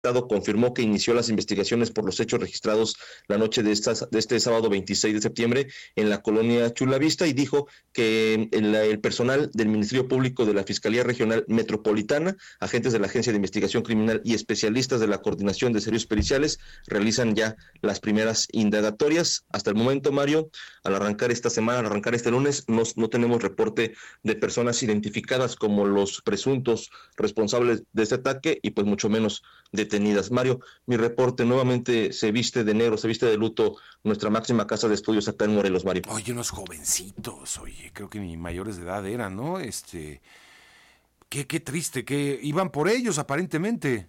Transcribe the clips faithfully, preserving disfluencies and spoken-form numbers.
Estado confirmó que inició las investigaciones por los hechos registrados la noche de, esta, de este sábado veintiséis de septiembre en la colonia Chulavista y dijo que el, el personal del Ministerio Público de la Fiscalía Regional Metropolitana, agentes de la Agencia de Investigación Criminal y especialistas de la Coordinación de Servicios Periciales realizan ya las primeras indagatorias. Hasta el momento, Mario, al arrancar esta semana, al arrancar este lunes, no, no tenemos reporte de personas identificadas como los presuntos responsables de este ataque y pues mucho menos de detenidas. Mario, mi reporte, nuevamente se viste de negro, se viste de luto nuestra máxima casa de estudios acá en Morelos, Mario. Oye, unos jovencitos, oye, creo que ni mayores de edad eran, ¿no? Este, qué, qué triste, que iban por ellos aparentemente.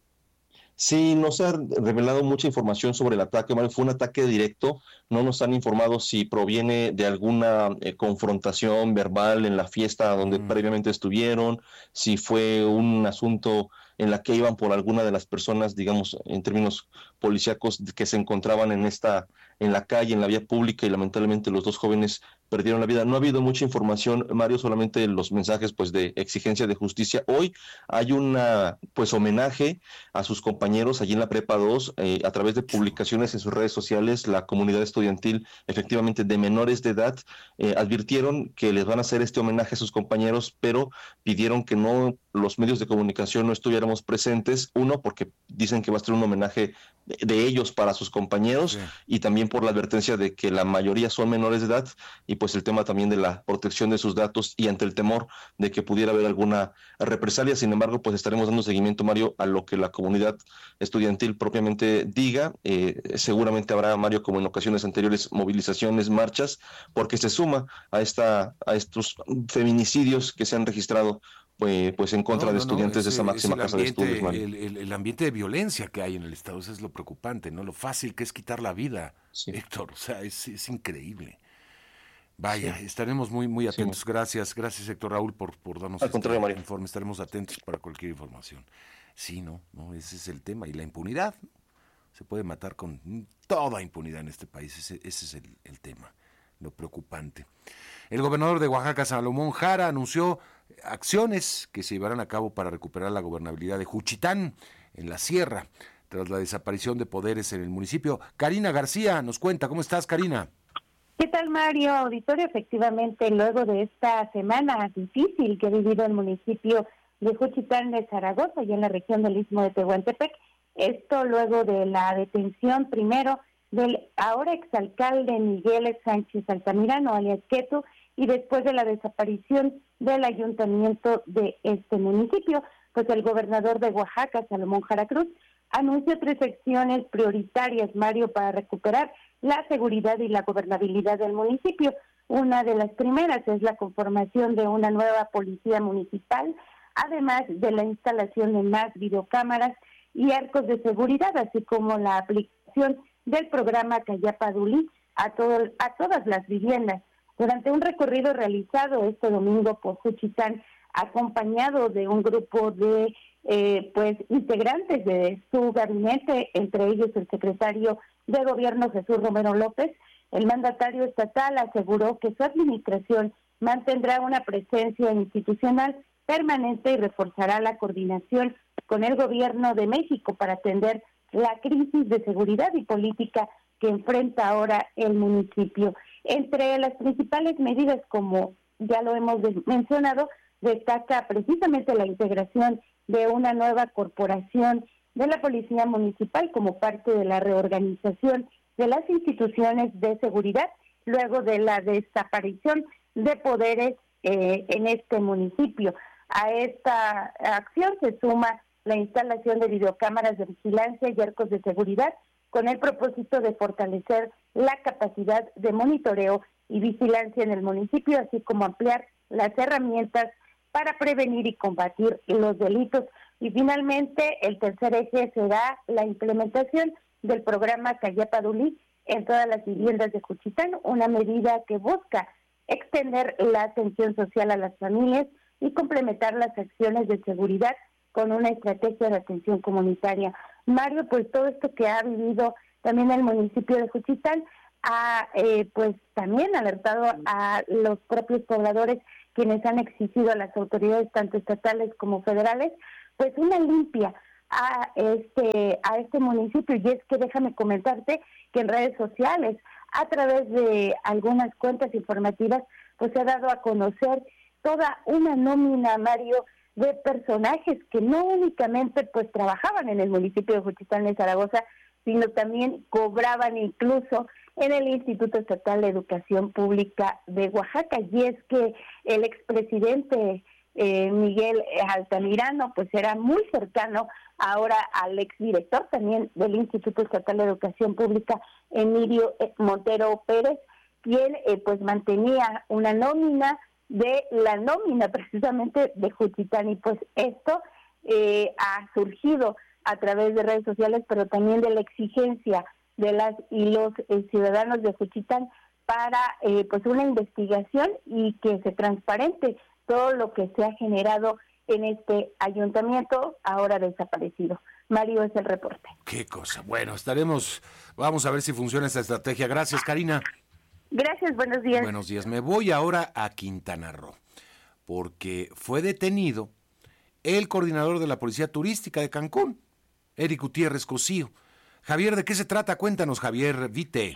Sí, no se ha revelado mucha información sobre el ataque, Mario. Fue un ataque directo. No nos han informado si proviene de alguna eh, confrontación verbal en la fiesta donde mm. previamente estuvieron, si fue un asunto en la que iban por alguna de las personas, digamos, en términos policíacos, que se encontraban en esta, en la calle, en la vía pública, y lamentablemente los dos jóvenes perdieron la vida. No ha habido mucha información, Mario, solamente los mensajes pues de exigencia de justicia. Hoy hay una pues homenaje a sus compañeros allí en la Prepa dos, eh, a través de publicaciones en sus redes sociales. La comunidad estudiantil, efectivamente de menores de edad, eh, advirtieron que les van a hacer este homenaje a sus compañeros, pero pidieron que no los medios de comunicación no estuviéramos presentes, uno, porque dicen que va a ser un homenaje de, de ellos para sus compañeros, sí. Y también por la advertencia de que la mayoría son menores de edad, y pues el tema también de la protección de sus datos y ante el temor de que pudiera haber alguna represalia. Sin embargo, pues estaremos dando seguimiento, Mario, a lo que la comunidad estudiantil propiamente diga. Eh, seguramente habrá, Mario, como en ocasiones anteriores, movilizaciones, marchas, porque se suma a esta a estos feminicidios que se han registrado Pues, pues en contra no, no, de estudiantes no, ese, de esta máxima casa ambiente, de estudios, el, el, el ambiente de violencia que hay en el Estado, eso es lo preocupante, ¿no? Lo fácil que es quitar la vida, sí. Héctor, o sea, es, es increíble. Vaya, sí. Estaremos muy muy atentos. Sí. Gracias, gracias Héctor Raúl por, por darnos Al este María. informe. Estaremos atentos para cualquier información. Sí, no, no, ese es el tema. Y la impunidad, ¿no? Se puede matar con toda impunidad en este país, ese, ese es el, el tema, lo preocupante. El gobernador de Oaxaca, Salomón Jara, anunció acciones que se llevarán a cabo para recuperar la gobernabilidad de Juchitán, en la sierra, tras la desaparición de poderes en el municipio. Karina García nos cuenta. ¿Cómo estás, Karina? ¿Qué tal, Mario? Auditorio, efectivamente, luego de esta semana difícil que ha vivido el municipio de Juchitán de Zaragoza, y en la región del Istmo de Tehuantepec, esto luego de la detención primero del ahora exalcalde Miguel Sánchez Altamirano, alias Queto, y después de la desaparición del ayuntamiento de este municipio, pues el gobernador de Oaxaca, Salomón Jara Cruz, anunció tres acciones prioritarias, Mario, para recuperar la seguridad y la gobernabilidad del municipio. Una de las primeras es la conformación de una nueva policía municipal, además de la instalación de más videocámaras y arcos de seguridad, así como la aplicación del programa Cayapadulí a, todo, a todas las viviendas. Durante un recorrido realizado este domingo por Juchitán, acompañado de un grupo de eh, pues integrantes de su gabinete, entre ellos el secretario de Gobierno Jesús Romero López, el mandatario estatal aseguró que su administración mantendrá una presencia institucional permanente y reforzará la coordinación con el Gobierno de México para atender la crisis de seguridad y política que enfrenta ahora el municipio. Entre las principales medidas, como ya lo hemos mencionado, destaca precisamente la integración de una nueva corporación de la Policía Municipal como parte de la reorganización de las instituciones de seguridad luego de la desaparición de poderes eh, en este municipio. A esta acción se suma la instalación de videocámaras de vigilancia y arcos de seguridad con el propósito de fortalecer la capacidad de monitoreo y vigilancia en el municipio, así como ampliar las herramientas para prevenir y combatir los delitos. Y finalmente, el tercer eje será la implementación del programa Cayapadulí en todas las viviendas de Juchitán, una medida que busca extender la atención social a las familias y complementar las acciones de seguridad con una estrategia de atención comunitaria. Mario, pues todo esto que ha vivido también el municipio de Juchitán ha eh, pues también alertado a los propios pobladores, quienes han exigido a las autoridades tanto estatales como federales pues una limpia a este a este municipio. Y es que déjame comentarte que en redes sociales, a través de algunas cuentas informativas, pues se ha dado a conocer toda una nómina, Mario, de personajes que no únicamente pues trabajaban en el municipio de Juchitán de Zaragoza, sino también cobraban incluso en el Instituto Estatal de Educación Pública de Oaxaca. Y es que el expresidente eh, Miguel Altamirano pues era muy cercano ahora al exdirector también del Instituto Estatal de Educación Pública, Emilio Montero Pérez, quien eh, pues mantenía una nómina de la nómina precisamente de Juchitán. Y pues esto eh, ha surgido a través de redes sociales, pero también de la exigencia de las y los eh, ciudadanos de Juchitán para eh, pues una investigación y que se transparente todo lo que se ha generado en este ayuntamiento ahora desaparecido. Mario, es el reporte. Qué cosa. Bueno, estaremos, vamos a ver si funciona esta estrategia. Gracias, Karina. Gracias, buenos días. Buenos días. Me voy ahora a Quintana Roo, porque fue detenido el coordinador de la Policía Turística de Cancún, Eric Gutiérrez Cosío. Javier, ¿de qué se trata? Cuéntanos, Javier Vite.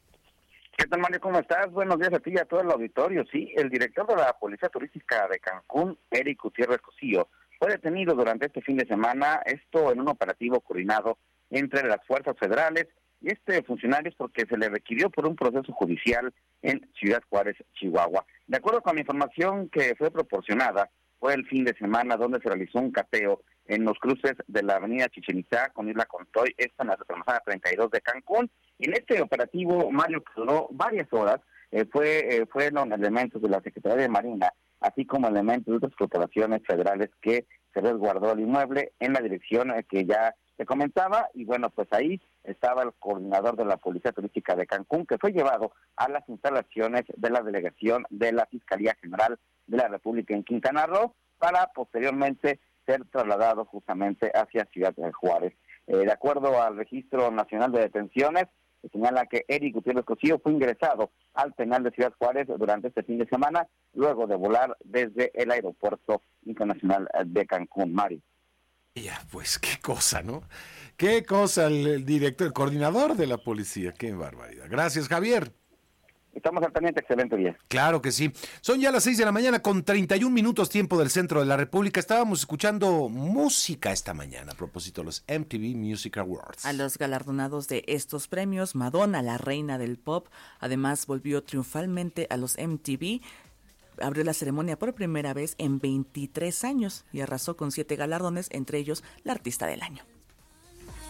¿Qué tal, Mario? ¿Cómo estás? Buenos días a ti y a todo el auditorio. Sí, el director de la Policía Turística de Cancún, Eric Gutiérrez Cosío, fue detenido durante este fin de semana, esto en un operativo coordinado entre las fuerzas federales y este funcionario es porque se le requirió por un proceso judicial en Ciudad Juárez, Chihuahua. De acuerdo con la información que fue proporcionada, fue el fin de semana donde se realizó un cateo en los cruces de la avenida Chichén Itzá con Isla Contoy, esta en la manzana treinta y dos de Cancún. Y en este operativo, Mario, que duró varias horas, eh, fue eh, fueron elementos de la Secretaría de Marina, así como elementos de otras corporaciones federales que se resguardó el inmueble en la dirección eh, que ya se comentaba. Y bueno, pues ahí estaba el coordinador de la Policía Turística de Cancún, que fue llevado a las instalaciones de la delegación de la Fiscalía General de la República en Quintana Roo, para posteriormente ser trasladado justamente hacia Ciudad de Juárez. Eh, de acuerdo al Registro Nacional de Detenciones, se señala que Eric Gutiérrez Cosío fue ingresado al penal de Ciudad Juárez durante este fin de semana, luego de volar desde el Aeropuerto Internacional de Cancún. Mario. Ya, pues qué cosa, ¿no? Qué cosa el, el director, el coordinador de la policía, qué barbaridad. Gracias, Javier. Estamos al pendiente, excelente día. Claro que sí. Son ya las seis de la mañana con treinta y un minutos tiempo del centro de la República. Estábamos escuchando música esta mañana a propósito de los M T V Music Awards. A los galardonados de estos premios, Madonna, la reina del pop, además volvió triunfalmente a los M T V. Abrió la ceremonia por primera vez en veintitrés años y arrasó con siete galardones, entre ellos la artista del año.